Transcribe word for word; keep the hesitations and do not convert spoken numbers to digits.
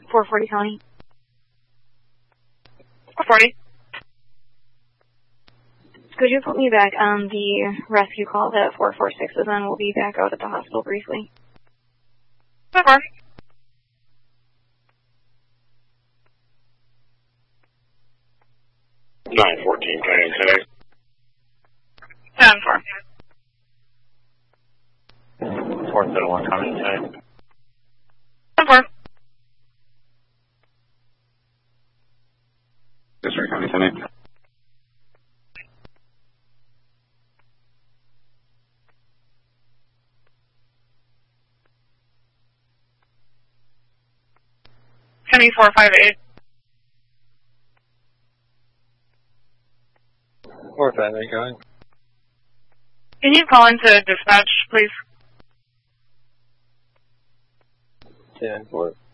four forty County. four forty. Could you put me back on the rescue call that four four six is on? We'll be back out at the hospital briefly. four. nine fourteen, County ten. ten four. four seven one, County ten. ten four. District County ten. County four five eight. four five eight, go ahead. Can you call into dispatch, please? ten four.